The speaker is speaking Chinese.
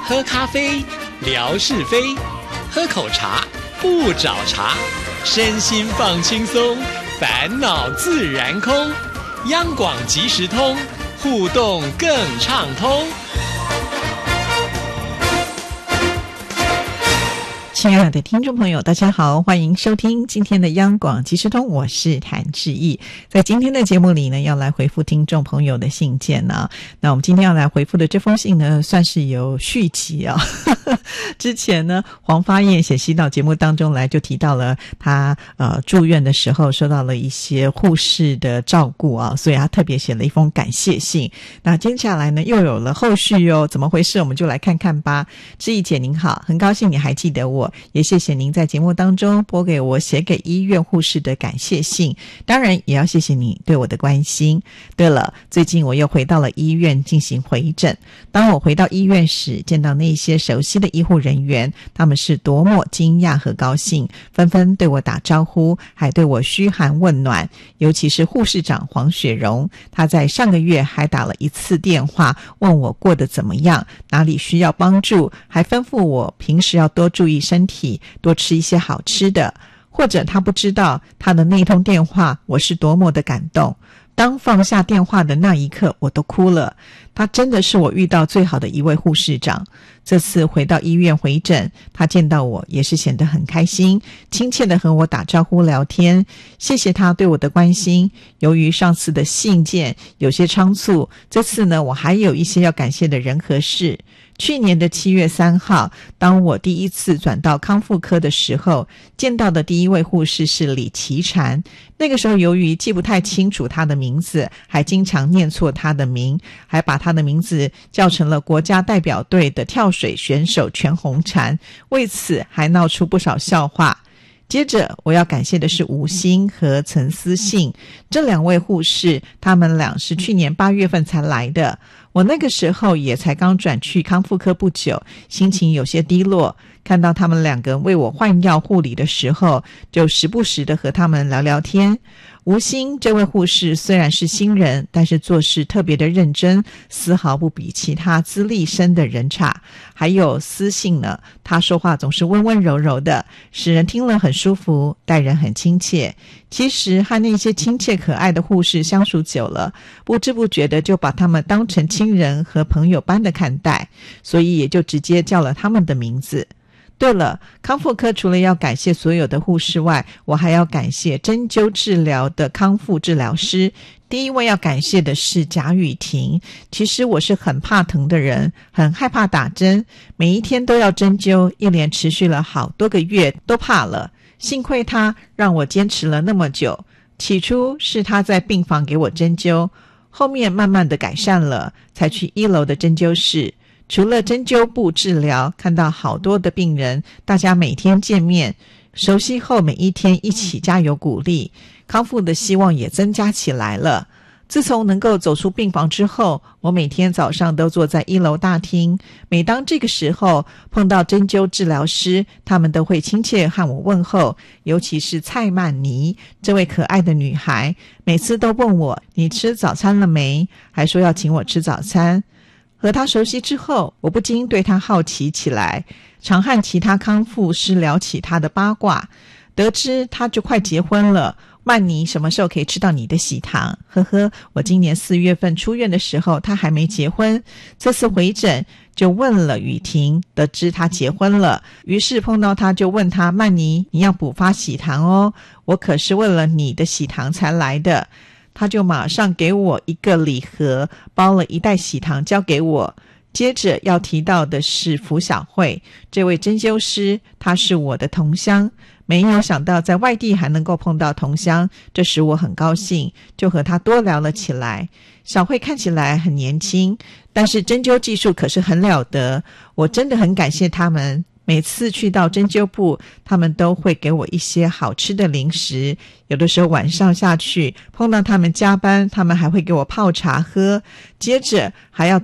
喝咖啡，聊是非；喝口茶，不找茬。身心放轻松，烦恼自然空。央广即时通，互动更畅通。 亲爱的听众朋友，大家好，欢迎收听今天的央广即时通，我是谭志毅。在今天的节目里呢，要来回复听众朋友的信件呢。那我们今天要来回复的这封信呢，算是有续集啊。之前呢，黄发燕写信到节目当中来，就提到了他住院的时候受到了一些护士的照顾啊，所以他特别写了一封感谢信。那接下来呢，又有了后续哦，怎么回事？我们就来看看吧。志毅姐您好，很高兴你还记得我。也谢谢您在节目当中拨给我写给医院护士的感谢信，当然也要谢谢你对我的关心。对了，最近我又回到了医院进行回诊，当我回到医院时，见到那些熟悉的医护人员，他们是多么惊讶和高兴，纷纷对我打招呼，还对我嘘寒问暖。尤其是护士长黄雪蓉，她在上个月还打了一次电话问我过得怎么样，哪里需要帮助，还吩咐我平时要多注意身体，多吃一些好吃的。或者他不知道他的那通电话我是多么的感动，当放下电话的那一刻我都哭了。他真的是我遇到最好的一位护士长。这次回到医院回诊，他见到我也是显得很开心，亲切地和我打招呼聊天，谢谢他对我的关心。由于上次的信件有些仓促，这次呢我还有一些要感谢的人和事。去年的7月3号，当我第一次转到康复科的时候，见到的第一位护士是李琦婵。那个时候由于记不太清楚她的名字，还经常念错她的名，还把她的名字叫成了国家代表队的跳水选手全红婵，为此还闹出不少笑话。接着我要感谢的是吴欣和陈思信，这两位护士，他们俩是去年8月份才来的。我那个时候也才刚转去康复科不久，心情有些低落，看到他们两个为我换药护理的时候，就时不时的和他们聊聊天。吴欣这位护士虽然是新人，但是做事特别的认真，丝毫不比其他资历深的人差。还有思信呢，他说话总是温温柔柔的，使人听了很舒服，待人很亲切。其实和那些亲切可爱的护士相处久了，不知不觉的就把他们当成亲人和朋友般的看待，所以也就直接叫了他们的名字。对了，康复科除了要感谢所有的护士外，我还要感谢针灸治疗的康复治疗师。第一位要感谢的是贾雨婷。其实我是很怕疼的人，很害怕打针，每一天都要针灸，一连持续了好多个月，都怕了。幸亏他让我坚持了那么久。起初是他在病房给我针灸，后面慢慢的改善了，才去1楼的针灸室。除了针灸部治疗，看到好多的病人，大家每天见面，熟悉后每一天一起加油鼓励，康复的希望也增加起来了。自从能够走出病房之后，我每天早上都坐在1楼大厅，每当这个时候碰到针灸治疗师，他们都会亲切和我问候，尤其是蔡曼妮这位可爱的女孩，每次都问我你吃早餐了没，还说要请我吃早餐。和他熟悉之后，我不禁对他好奇起来，常和其他康复师聊起他的八卦，得知他就快结婚了。曼妮什么时候可以吃到你的喜糖？呵呵，我今年4月份出院的时候他还没结婚，这次回诊就问了雨婷，得知他结婚了，于是碰到他就问他，曼妮你要补发喜糖哦，我可是为了你的喜糖才来的。他就马上给我一个礼盒，包了一袋喜糖交给我。接着要提到的是符小慧，这位针灸师，他是我的同乡，没有想到在外地还能够碰到同乡，这使我很高兴，就和他多聊了起来。小慧看起来很年轻，但是针灸技术可是很了得，我真的很感谢他们。每次去到针灸部，他们都会给我一些好吃的零食，有的时候晚上下去碰到他们加班，他们还会给我泡茶喝，接着还要